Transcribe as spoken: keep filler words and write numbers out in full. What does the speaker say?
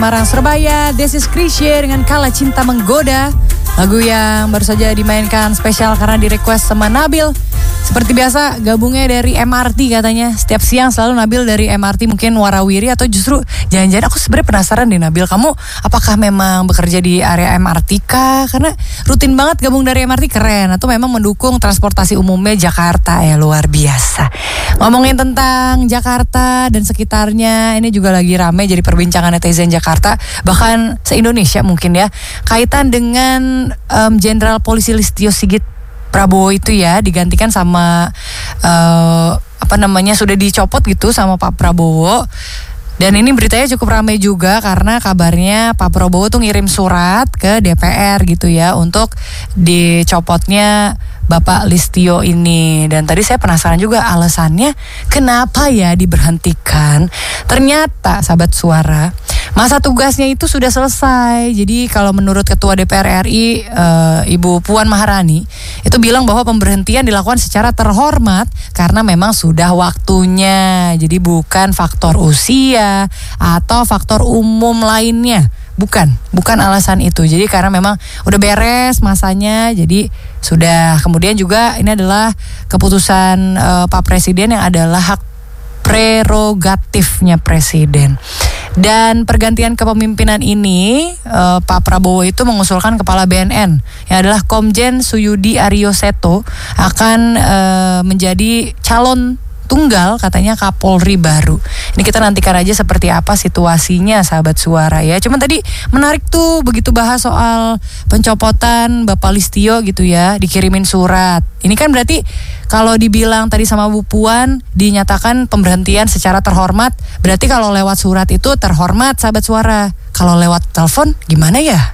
Semarang, Surabaya. This is Krisye dengan Kala Cinta Menggoda. Lagu yang baru saja dimainkan spesial karena di request sama Nabil. Seperti biasa gabungnya dari M R T katanya. Setiap siang selalu Nabil dari M R T, mungkin warawiri atau justru jangan-jangan, aku sebenarnya penasaran deh Nabil, kamu apakah memang bekerja di area M R T kah? Karena rutin banget gabung dari M R T, keren. Atau memang mendukung transportasi umumnya Jakarta, ya luar biasa. Ngomongin tentang Jakarta dan sekitarnya, ini juga lagi rame jadi perbincangan netizen Jakarta, bahkan se-Indonesia mungkin ya. Kaitan dengan Jenderal um, Polisi Listio Sigit Prabowo itu ya, digantikan sama uh, apa namanya, sudah dicopot gitu sama Pak Prabowo. Dan ini beritanya cukup ramai juga karena kabarnya Pak Prabowo tuh ngirim surat ke D P R gitu ya untuk dicopotnya Bapak Listio ini. Dan tadi saya penasaran juga alasannya kenapa ya diberhentikan. Ternyata sahabat suara, masa tugasnya itu sudah selesai. Jadi kalau menurut Ketua D P R R I e, Ibu Puan Maharani itu bilang bahwa pemberhentian dilakukan secara terhormat karena memang sudah waktunya. Jadi bukan faktor usia atau faktor umum lainnya. Bukan, bukan alasan itu. Jadi karena memang udah beres masanya, jadi sudah. Kemudian juga ini adalah keputusan e, Pak Presiden yang adalah hak prerogatifnya Presiden. Dan pergantian kepemimpinan ini eh, Pak Prabowo itu mengusulkan Kepala B N N yang adalah Komjen Suyudi Aryo Seto akan eh, menjadi calon tunggal katanya Kapolri baru. Ini kita nantikan aja seperti apa situasinya sahabat suara ya. Cuman tadi menarik tuh begitu bahas soal pencopotan Bapak Listio gitu ya, dikirimin surat. Ini kan berarti kalau dibilang tadi sama Bu Puan dinyatakan pemberhentian secara terhormat, berarti kalau lewat surat itu terhormat sahabat suara. Kalau lewat telepon gimana ya?